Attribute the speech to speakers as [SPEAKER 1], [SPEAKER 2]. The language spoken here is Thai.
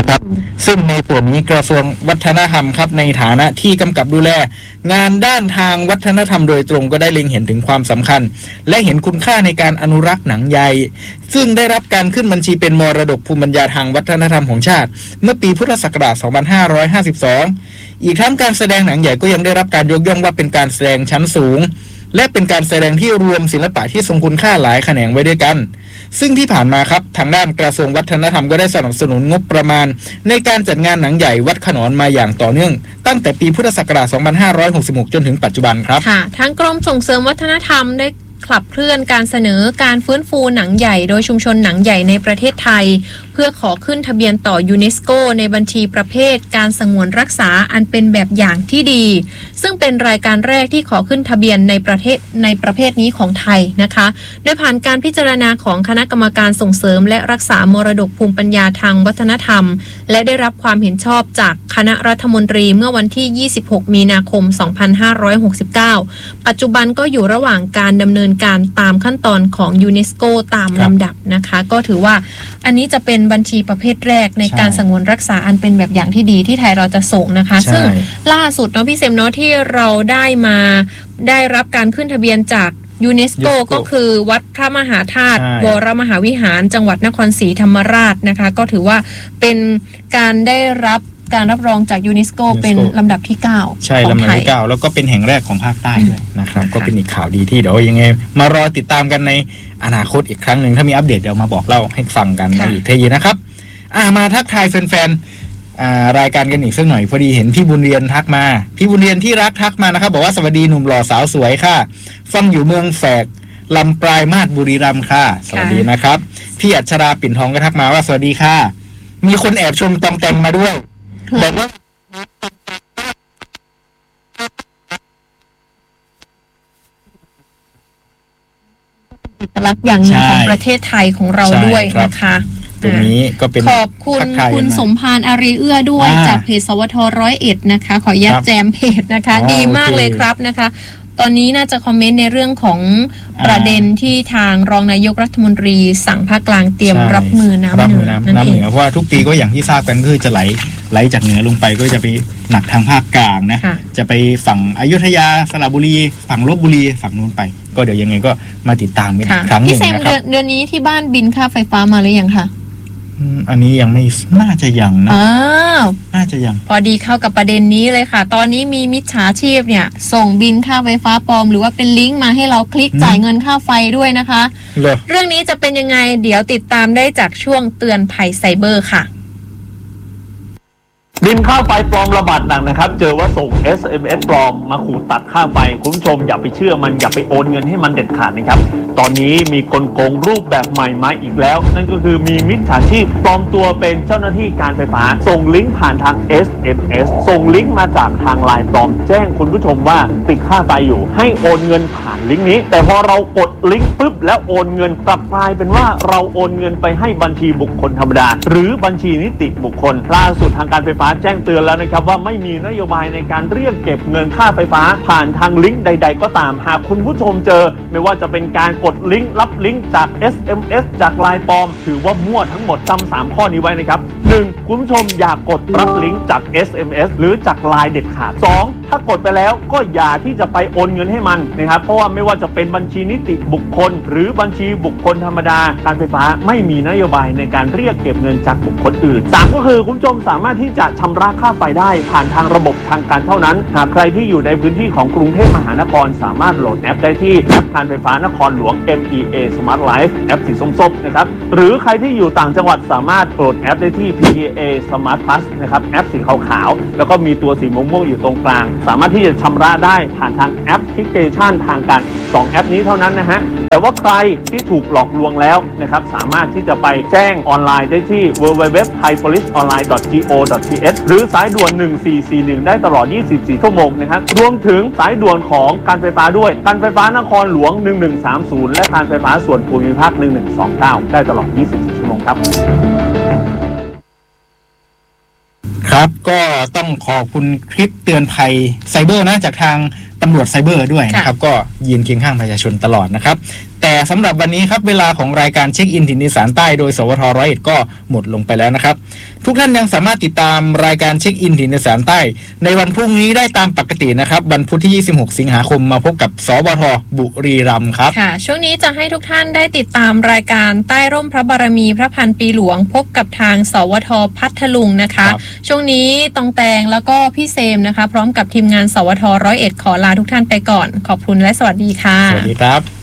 [SPEAKER 1] ครับซึ่งในส่วนนี้กระทรวงวัฒนธรรมครับในฐานะที่กำกับดูแลงานด้านทางวัฒนธรรมโดยตรงก็ได้เล็งเห็นถึงความสำคัญและเห็นคุณค่าในการอนุรักษ์หนังใยซึ่งได้รับการขึ้นบัญชีเป็นมรดกภูมิปัญญาทางวัฒนธรรมของชาติเมื่อปีพุทธศักราช 2552 อีกทั้งการแสดงหนังใหญ่ก็ยังได้รับการยกย่องว่าเป็นการแสดงชั้นสูงและเป็นการแสดงที่รวมศิลปะที่ทรงคุณค่าหลายแขนงไว้ด้วยกันซึ่งที่ผ่านมาครับทางด้านกระทรวงวัฒนธรรมก็ได้สนับสนุนงบประมาณในการจัดงานหนังใหญ่วัดขนอนมาอย่างต่อเนื่องตั้งแต่ปีพุทธศักราช 2566 จนถึงปัจจุบันครับ
[SPEAKER 2] ค่ะทางกรมส่งเสริมวัฒนธรรมได้ขับเคลื่อนการเสนอการฟื้นฟูหนังใหญ่โดยชุมชนหนังใหญ่ในประเทศไทยเพื่อขอขึ้นทะเบียนต่อยูเนสโกในบัญชีประเภทการสงวนรักษาอันเป็นแบบอย่างที่ดีซึ่งเป็นรายการแรกที่ขอขึ้นทะเบียนในประเภทนี้ของไทยนะคะโดยผ่านการพิจารณาของคณะกรรมการส่งเสริมและรักษามรดกภูมิปัญญาทางวัฒนธรรมและได้รับความเห็นชอบจากคณะรัฐมนตรีเมื่อวันที่ 26 มีนาคม 2569 ปัจจุบันก็อยู่ระหว่างการดำเนินการตามขั้นตอนของยูเนสโกตามลำดับนะคะก็ถือว่าอันนี้จะเป็นบัญชีประเภทแรกในการสงวนรักษาอันเป็นแบบอย่างที่ดีที่ไทยเราจะส่งนะคะซึ่งล่าสุดเนาะพี่เซมเนาะที่เราได้รับการขึ้นทะเบียนจากยูเนสโกก็คือวัดพระมหาธาตุวรมหาวิหารจังหวัดนครศรีธรรมราชนะคะก็ถือว่าเป็นการได้รับการรับรองจากยูเนสโกเป็นลำดับที่9ใช่
[SPEAKER 1] ลำดับที่9แล้วก็เป็นแห่งแรกของภาคใต้ด้วยนะครับก็เป็นอีกข่าวดีที่เดี๋ยวยังไงมารอติดตามกันในอนาคตอีกครั้งหนึ่งถ้ามีอัปเดตเดี๋ยวมาบอกเล่าให้ฟังกันในอีกทีนะครับมาทักทายแฟนๆรายการกันอีกสักหน่อยพอดีเห็นพี่บุญเรียนทักมาพี่บุญเรียนที่รักทักมานะครับบอกว่าสวัสดีหนุ่มหล่อสาวสวยค่ะฟังอยู่เมืองแฝกลำปลายมาศบุรีรัมย์ค่ะสวัสดีนะครับพี่อัชราปิ่นทองก็ทักมาว่าสวัสดีค่ะมีคนแอบชมตองแต่งมาด้วยบอกว่า
[SPEAKER 2] เอกลักษณ์อย่างหนึ่งของประเทศไทยของเราด้วยนะคะ
[SPEAKER 1] ตรงนี้ก็เป็น
[SPEAKER 2] ขอบคุณสมพานอารีเอื้อด้วยจากเพจสวท101นะคะขอยัดแจมเพจนะคะดีมากเลยครับนะคะตอนนี้น่าจะคอมเมนต์ในเรื่องของประเด็นที่ทางรองนายกรัฐมนตรีสั่งภาคกลางเตรียมรับมือน้ำเหนือนั่นเอง
[SPEAKER 1] เพราะว่าทุกปีก็อย่างที่ทราบกันคือจะไหลจากเหนือลงไปก็จะไปหนักทางภาคกลางนะจะไปฝั่งอยุธยาสระบุรีฝั่งลพบุรีฝั่งนู้นไปก็เดี๋ยวยังไงก็มาติดตามกันอีกครั้งนึงนะครับ
[SPEAKER 2] เดือนนี้ที่บ้านบินค่าไฟฟ้ามาหรือยังคะ
[SPEAKER 1] อันนี้ยังไม่น่าจะยังนะน่าจะยัง
[SPEAKER 2] พอดีเข้ากับประเด็นนี้เลยค่ะตอนนี้มีมิจฉาชีพเนี่ยส่งบินค่าไฟฟ้าปลอมหรือว่าเป็นลิงก์มาให้เราคลิกจ่ายเงินค่าไฟด้วยนะคะเรื่องนี้จะเป็นยังไงเดี๋ยวติดตามได้จากช่วงเตือนภัยไซเบอร์ค่ะ
[SPEAKER 3] บินค่าไฟปลอมระบาดหนักนะครับเจอว่าส่ง SMS ปลอมมาขู่ตัดค่าไฟคุณผู้ชมอย่าไปเชื่อมันอย่าไปโอนเงินให้มันเด็ดขาดนะครับตอนนี้มีกลโกงรูปแบบใหม่มาอีกแล้วนั่นก็คือมีมิจฉาชีพปลอมตัวเป็นเจ้าหน้าที่การไฟฟ้าส่งลิงก์ผ่านทาง SMS ส่งลิงก์มาจากทางไลน์ปลอมแจ้งคุณผู้ชมว่าติดค่าไฟอยู่ให้โอนเงินผ่านลิงก์นี้แต่พอเรากดลิงก์ปุ๊บแล้วโอนเงินกลับกลายเป็นว่าเราโอนเงินไปให้บัญชีบุคคลธรรมดาหรือบัญชีนิติบุคคลล่าสุดทางการไฟฟ้าแจ้งเตือนแล้วนะครับว่าไม่มีนโยบายในการเรียกเก็บเงินค่าไฟฟ้าผ่านทางลิงก์ใดๆก็ตามหากคุณผู้ชมเจอไม่ว่าจะเป็นการกดลิงก์รับลิงก์จาก SMS จากไลน์ปลอมถือว่ามั่วทั้งหมดจำ3ข้อนี้ไว้นะครับ 1. คุณผู้ชมอย่ากดรับลิงก์จาก SMS หรือจากไลน์เด็ดขาด 2. ถ้ากดไปแล้วก็อย่าที่จะไปโอนเงินให้มันนะครับเพราะว่าไม่ว่าจะเป็นบัญชีนิติบุคคลหรือบัญชีบุคคลธรรมดาการไฟฟ้าไม่มีนโยบายในการเรียกเก็บเงินจากบุคคลอื่น 3. ก็คือคุณผู้ชมสามารถที่จะชำระค่าไฟได้ผ่านทางระบบทางการเท่านั้นหากใครที่อยู่ในพื้นที่ของกรุงเทพมหานครสามารถโหลดแอปได้ที่แอปการไฟฟ้านครหลวง MEA Smart Life แอปสีส้มๆนะครับหรือใครที่อยู่ต่างจังหวัดสามารถโหลดแอปได้ที่ PA Smart Plus นะครับแอปสีขาวๆแล้วก็มีตัวสีม่วงๆอยู่ตรงกลางสามารถที่จะชำระได้ผ่านทางแอปพลิเคชันทางการ2แอปนี้เท่านั้นนะฮะแต่ว่าใครที่ถูกหลอกลวงแล้วนะครับสามารถที่จะไปแจ้งออนไลน์ได้ที่ www.thaipoliceonline.go.th หรือสายด่วน1441ได้ตลอด24ชั่วโมงนะครับรวมถึงสายด่วนของการไฟฟ้าด้วยการไฟฟ้านครหลวง1130และการไฟฟ้าส่วนภูมิภาค1129ได้ตลอด24ชั่วโมงครับ
[SPEAKER 1] ครับก็ต้องขอบคุณคลิปเตือนภัยไซเบอร์นะจากทางตำรวจไซเบอร์ด้วยนะครับก็ยืนเคียงข้างประชาชนตลอดนะครับแต่แต่สำหรับวันนี้ครับเวลาของรายการเช็คอินถิ่นอีสานใต้โดยสวท101ก็หมดลงไปแล้วนะครับทุกท่านยังสามารถติดตามรายการเช็คอินถิ่นอีสานใต้ในวันพรุ่งนี้ได้ตามปกตินะครับวันพุธที่26สิงหาคมมาพบกับสวทบุรีรัมย์ครับ
[SPEAKER 2] ค่ะช่วงนี้จะให้ทุกท่านได้ติดตามรายการใต้ร่มพระบารมีพระพันปีหลวงพบกับทางสวทพัทลุงนะคะช่วงนี้ตองแตงแล้วก็พี่เซมนะคะพร้อมกับทีมงานสวท101ขอลาทุกท่านไปก่อนขอบคุณและสวัสดีค่ะ
[SPEAKER 1] สวัสดีครับ